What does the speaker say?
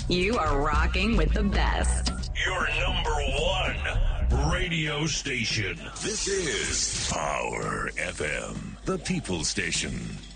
You are rocking with the best. Your number one radio station. This is Power FM, the People Station.